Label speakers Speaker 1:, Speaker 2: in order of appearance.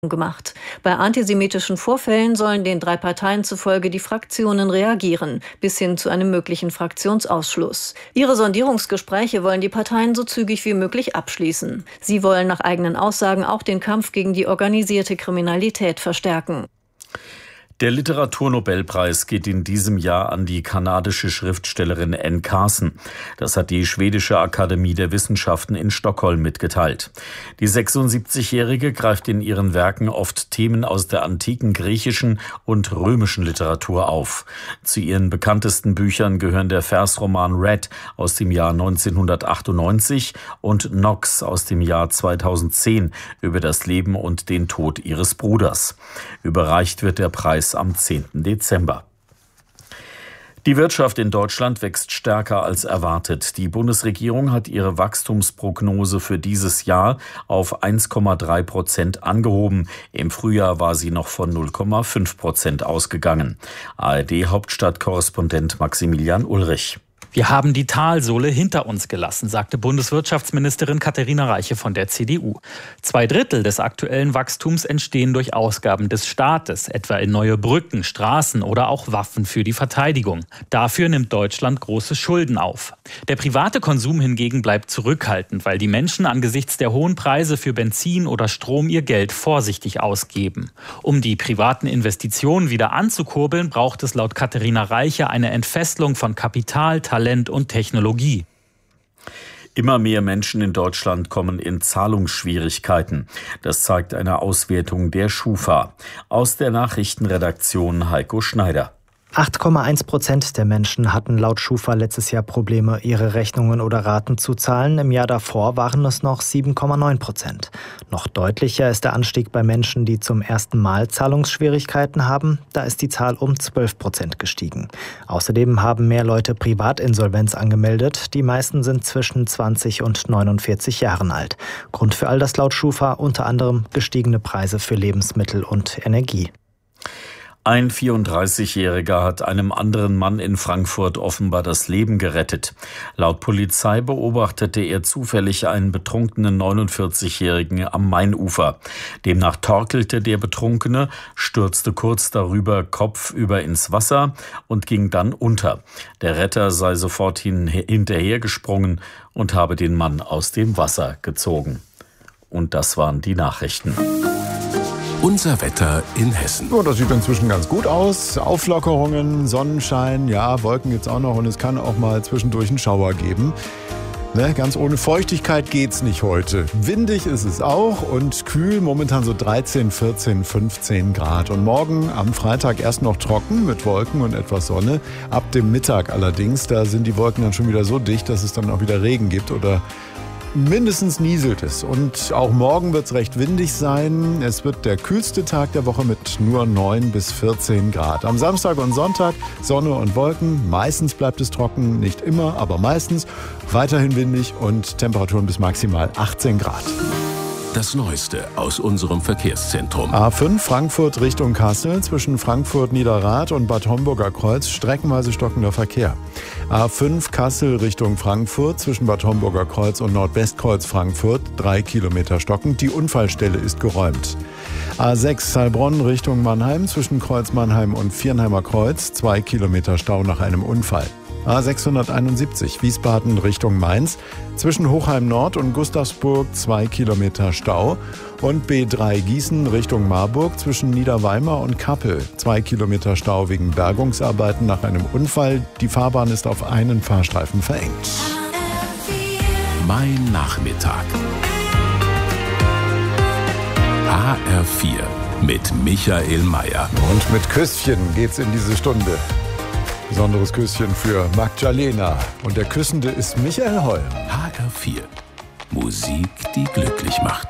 Speaker 1: gemacht. Bei antisemitischen Vorfällen sollen den 3 Parteien zufolge die Fraktionen reagieren, bis hin zu einem möglichen Fraktionsausschluss. Ihre Sondierungsgespräche wollen die Parteien so zügig wie möglich abschließen. Sie wollen nach eigenen Aussagen auch den Kampf gegen die organisierte Kriminalität verstärken.
Speaker 2: Der Literaturnobelpreis geht in diesem Jahr an die kanadische Schriftstellerin Anne Carson. Das hat die Schwedische Akademie der Wissenschaften in Stockholm mitgeteilt. Die 76-Jährige greift in ihren Werken oft Themen aus der antiken griechischen und römischen Literatur auf. Zu ihren bekanntesten Büchern gehören der Versroman Red aus dem Jahr 1998 und Nox aus dem Jahr 2010 über das Leben und den Tod ihres Bruders. Überreicht wird der Preis am 10. Dezember. Die Wirtschaft in Deutschland wächst stärker als erwartet. Die Bundesregierung hat ihre Wachstumsprognose für dieses Jahr auf 1,3% angehoben. Im Frühjahr war sie noch von 0,5% ausgegangen. ARD-Hauptstadtkorrespondent Maximilian Ulrich.
Speaker 3: Wir haben die Talsohle hinter uns gelassen, sagte Bundeswirtschaftsministerin Katharina Reiche von der CDU. 2/3 des aktuellen Wachstums entstehen durch Ausgaben des Staates, etwa in neue Brücken, Straßen oder auch Waffen für die Verteidigung. Dafür nimmt Deutschland große Schulden auf. Der private Konsum hingegen bleibt zurückhaltend, weil die Menschen angesichts der hohen Preise für Benzin oder Strom ihr Geld vorsichtig ausgeben. Um die privaten Investitionen wieder anzukurbeln, braucht es laut Katharina Reiche eine Entfesselung von Kapital, Talent und Technologie.
Speaker 2: Immer mehr Menschen in Deutschland kommen in Zahlungsschwierigkeiten. Das zeigt eine Auswertung der Schufa. Aus der Nachrichtenredaktion Heiko Schneider.
Speaker 4: 8,1% der Menschen hatten laut Schufa letztes Jahr Probleme, ihre Rechnungen oder Raten zu zahlen. Im Jahr davor waren es noch 7,9%. Noch deutlicher ist der Anstieg bei Menschen, die zum ersten Mal Zahlungsschwierigkeiten haben. Da ist die Zahl um 12% gestiegen. Außerdem haben mehr Leute Privatinsolvenz angemeldet. Die meisten sind zwischen 20 und 49 Jahren alt. Grund für all das laut Schufa unter anderem gestiegene Preise für Lebensmittel und Energie.
Speaker 2: Ein 34-Jähriger hat einem anderen Mann in Frankfurt offenbar das Leben gerettet. Laut Polizei beobachtete er zufällig einen betrunkenen 49-Jährigen am Mainufer. Demnach torkelte der Betrunkene, stürzte kurz darüber kopfüber ins Wasser und ging dann unter. Der Retter sei sofort hinterhergesprungen und habe den Mann aus dem Wasser gezogen. Und das waren die Nachrichten.
Speaker 5: Unser Wetter in Hessen.
Speaker 6: Oh, das sieht inzwischen ganz gut aus. Auflockerungen, Sonnenschein, ja, Wolken gibt's auch noch und es kann auch mal zwischendurch einen Schauer geben. Ne, ganz ohne Feuchtigkeit geht's nicht heute. Windig ist es auch und kühl, momentan so 13, 14, 15 Grad. Und morgen am Freitag erst noch trocken mit Wolken und etwas Sonne. Ab dem Mittag allerdings, da sind die Wolken dann schon wieder so dicht, dass es dann auch wieder Regen gibt oder mindestens nieselt es. Und auch morgen wird es recht windig sein. Es wird der kühlste Tag der Woche mit nur 9 bis 14 Grad. Am Samstag und Sonntag Sonne und Wolken. Meistens bleibt es trocken, nicht immer, aber meistens. Weiterhin windig und Temperaturen bis maximal 18 Grad.
Speaker 5: Das Neueste aus unserem Verkehrszentrum.
Speaker 6: A5 Frankfurt Richtung Kassel, zwischen Frankfurt-Niederrad und Bad Homburger Kreuz streckenweise stockender Verkehr. A5 Kassel Richtung Frankfurt, zwischen Bad Homburger Kreuz und Nordwestkreuz Frankfurt 3 Kilometer stockend. Die Unfallstelle ist geräumt. A6 Heilbronn Richtung Mannheim, zwischen Kreuz Mannheim und Viernheimer Kreuz 2 Kilometer Stau nach einem Unfall. A671 Wiesbaden Richtung Mainz, zwischen Hochheim Nord und Gustavsburg 2 Kilometer Stau. Und B3 Gießen Richtung Marburg, zwischen Niederweimar und Kappel 2 Kilometer Stau wegen Bergungsarbeiten nach einem Unfall. Die Fahrbahn ist auf einen Fahrstreifen verengt.
Speaker 5: Mein Nachmittag. HR4 mit Michael Mayer.
Speaker 6: Und mit Küsschen geht's in diese Stunde. Besonderes Küsschen für Magdalena. Und der Küssende ist Michael Holm.
Speaker 5: HR4. Musik, die glücklich macht.